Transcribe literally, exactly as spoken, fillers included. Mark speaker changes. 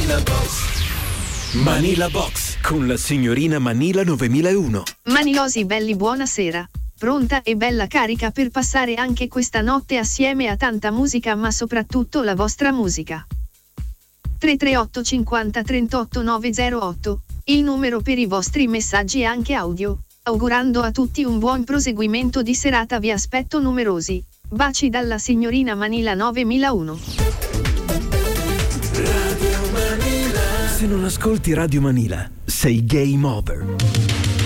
Speaker 1: Manila Box. Manila Box con la signorina Manila novemilauno.
Speaker 2: Manilosi belli, buonasera. Pronta e bella carica per passare anche questa notte assieme a tanta musica, ma soprattutto la vostra musica. tre tre otto cinquanta trentotto novecentotto, il numero per i vostri messaggi anche audio. Augurando a tutti un buon proseguimento di serata, vi aspetto numerosi. Baci dalla signorina Manila novemilauno.
Speaker 1: Radio Manila. Se non ascolti Radio Manila, sei game over.